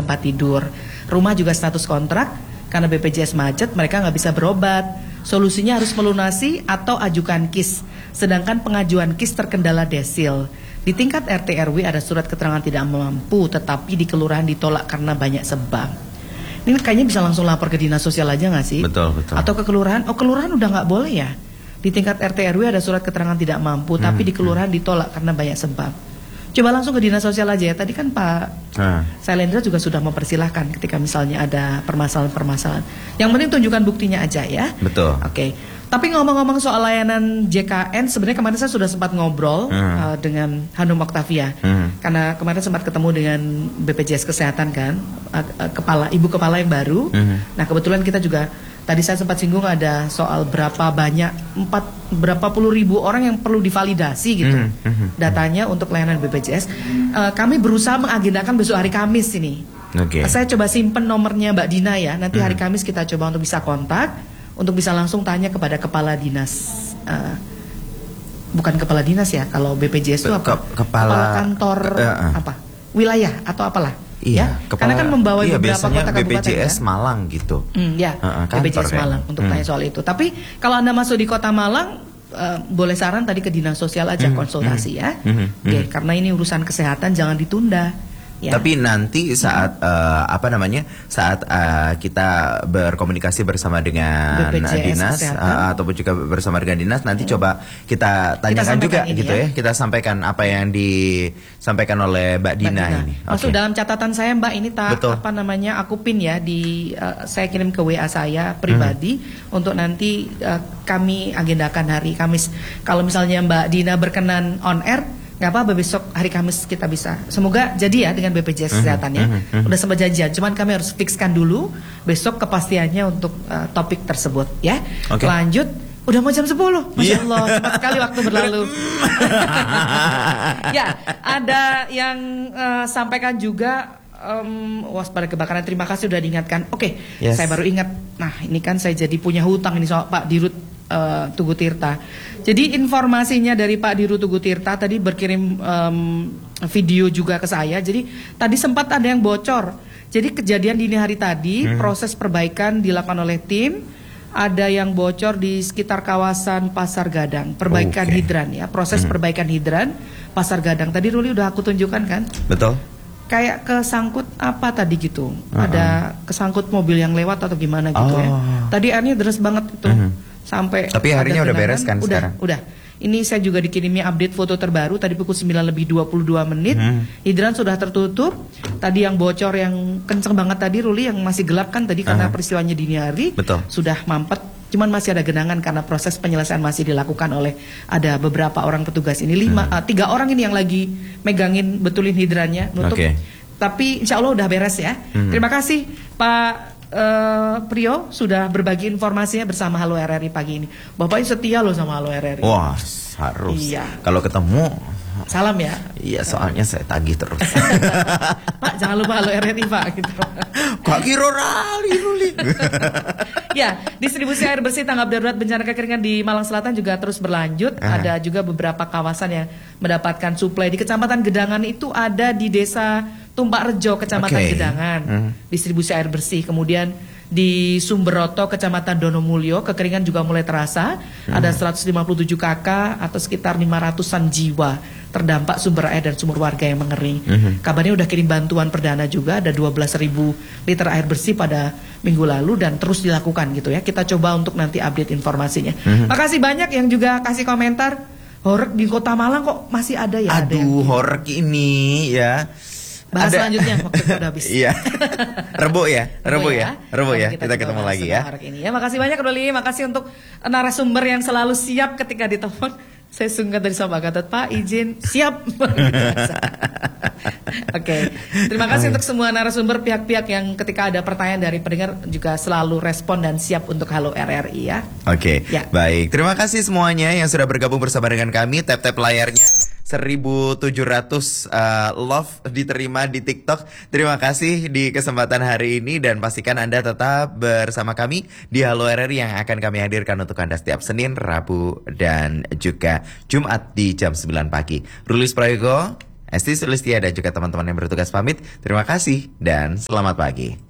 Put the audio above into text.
tempat tidur. Rumah juga status kontrak, karena BPJS macet mereka nggak bisa berobat. Solusinya harus melunasi atau ajukan KIS. Sedangkan pengajuan KIS terkendala desil. Di tingkat RT RW ada surat keterangan tidak mampu, tetapi di kelurahan ditolak karena banyak sebab. Ini kayaknya bisa langsung lapor ke dinas sosial aja nggak sih? Betul. Atau ke kelurahan? Oh, kelurahan udah nggak boleh ya? Di tingkat RT RW ada surat keterangan tidak mampu, tapi di kelurahan ditolak karena banyak sebab. Coba langsung ke dinas sosial aja ya. Tadi kan Pak Sailendra juga sudah mempersilahkan ketika misalnya ada permasalahan-permasalahan. Yang penting tunjukkan buktinya aja ya. Betul. Oke. Tapi ngomong-ngomong soal layanan JKN, sebenarnya kemarin saya sudah sempat ngobrol dengan Hanum Oktavia. Karena kemarin sempat ketemu dengan BPJS Kesehatan kan, ibu kepala yang baru. Nah, kebetulan kita juga tadi saya sempat singgung ada soal berapa puluh ribu orang yang perlu divalidasi gitu datanya untuk layanan BPJS. Kami berusaha mengagendakan besok hari Kamis ini. Saya coba simpen nomornya Mbak Dina ya. Nanti hari Kamis kita coba untuk bisa kontak, untuk bisa langsung tanya kepada kepala dinas. Bukan kepala dinas ya, kalau BPJS itu apa? Kepala kantor apa? Wilayah atau apalah. Iya, ya? Karena kan membawa beberapa kota kabupaten BPJS ya? Malang gitu. BPJS Malang untuk tanya soal itu. Tapi kalau Anda masuk di Kota Malang, boleh saran tadi ke dinas sosial aja konsultasi ya. Karena ini urusan kesehatan jangan ditunda. Ya. Tapi nanti saat saat kita berkomunikasi bersama dengan BPJS dinas ataupun juga bersama dengan dinas, nanti coba kita tanyakan juga gitu ya. Kita sampaikan apa yang disampaikan oleh Mbak Dina ini. Masuk dalam catatan saya Mbak, ini aku pin ya saya kirim ke WA saya pribadi untuk nanti kami agendakan hari Kamis. Kalau misalnya Mbak Dina berkenan on air, nggak apa-apa, besok hari Kamis kita bisa. Semoga jadi ya dengan BPJS Kesehatan ya. Udah sempat janjian, cuman kami harus fixkan dulu besok kepastiannya untuk topik tersebut ya. Lanjut, udah mau jam 10. Masya Allah, cepat sekali waktu berlalu. Ya, ada yang sampaikan juga waspada kebakaran. Terima kasih sudah diingatkan. Saya baru ingat. Nah, ini kan saya jadi punya hutang ini soal Pak Dirut Tugu Tirta. Jadi informasinya dari Pak Dirut Tugu Tirta tadi berkirim video juga ke saya. Jadi tadi sempat ada yang bocor. Jadi kejadian dini hari tadi proses perbaikan dilakukan oleh tim. Ada yang bocor di sekitar kawasan Pasar Gadang, perbaikan hidran ya. Proses perbaikan hidran Pasar Gadang. Tadi Ruli udah aku tunjukkan kan? Betul. Kayak kesangkut apa tadi gitu. Ada kesangkut mobil yang lewat atau gimana gitu ya. Tadi airnya deras banget itu. Sampai tapi harinya udah beres kan sekarang? Udah. Ini saya juga dikirimnya update foto terbaru tadi pukul 9:22 menit. Hidran sudah tertutup. Tadi yang bocor yang kenceng banget tadi Ruli, yang masih gelap kan tadi karena peristiwanya dini hari. Betul. Sudah mampet. Cuman masih ada genangan karena proses penyelesaian masih dilakukan oleh ada beberapa orang petugas ini. 3 orang ini yang lagi megangin betulin hidrannya, nutup. Tapi insya Allah udah beres ya. Terima kasih Pak Prio sudah berbagi informasinya bersama Halo RRI pagi ini. Bapak setia loh sama Halo RRI. Wah, harus. Kalau ketemu salam ya. Iya, soalnya saya tagih terus. Pak, jangan lupa Halo RRI Pak gitu. Kok kira rali. Ya, distribusi air bersih tanggap darurat bencana kekeringan di Malang Selatan juga terus berlanjut. Ada juga beberapa kawasan yang mendapatkan suplai. Di Kecamatan Gedangan itu ada di Desa Tumpak Rejo, Kecamatan Gedangan, distribusi air bersih. Kemudian di Sumberoto, Kecamatan Donomulyo, kekeringan juga mulai terasa. Ada 157 kakak atau sekitar 500-an jiwa terdampak sumber air dan sumber warga yang mengering. Kabarnya udah kirim bantuan perdana juga, ada 12.000 liter air bersih pada minggu lalu dan terus dilakukan gitu ya. Kita coba untuk nanti update informasinya. Makasih banyak yang juga kasih komentar. Horeg di Kota Malang kok masih ada ya? Aduh, horeg ini ya. Bahas selanjutnya waktu udah habis. Iya. Rebo ya. Kita ketemu lagi ya. Ini ya. Makasih banyak Ruli, makasih untuk narasumber yang selalu siap ketika ditelepon. Saya sungkan tadi sama Gatot, Pak izin siap. Terima kasih untuk semua narasumber, pihak-pihak yang ketika ada pertanyaan dari pendengar juga selalu respon dan siap untuk Halo RRI ya. Baik. Terima kasih semuanya yang sudah bergabung bersama dengan kami. Tap-tap layarnya 1.700 love diterima di TikTok. Terima kasih di kesempatan hari ini dan pastikan Anda tetap bersama kami di Halo RRI yang akan kami hadirkan untuk Anda setiap Senin, Rabu dan juga Jumat di jam 9 pagi. Rulis Prayogo, Esti Sulistia dan juga teman-teman yang bertugas pamit. Terima kasih dan selamat pagi.